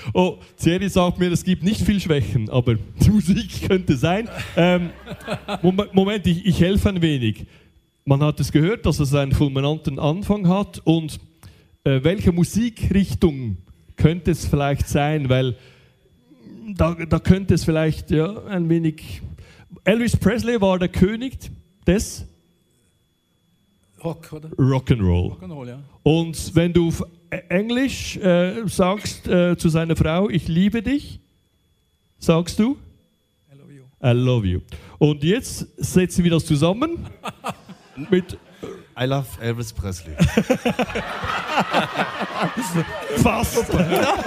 Oh, Thierry sagt mir, es gibt nicht viel Schwächen, aber die Musik könnte sein. Moment, ich helfe ein wenig. Man hat es gehört, dass es einen fulminanten Anfang hat. Und welche Musikrichtung könnte es vielleicht sein? Weil da könnte es vielleicht ein wenig... Elvis Presley war der König des... Rock, oder? Rock'n'Roll. Rock'n'Roll, ja. Und wenn du auf Englisch sagst zu seiner Frau, ich liebe dich, sagst du? I love you. I love you. Und jetzt setzen wir das zusammen mit... I love Elvis Presley. Fast.